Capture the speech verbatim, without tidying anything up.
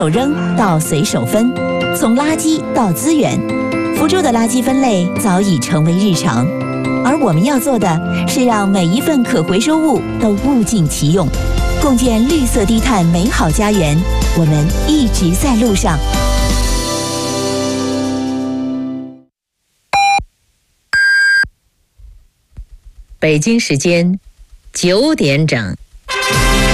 手扔到随手分，从垃圾到资源，福州的垃圾分类早已成为日常，而我们要做的是让每一份可回收物都物尽其用，共建绿色低碳美好家园。我们一直在路上。 北京时间九点整。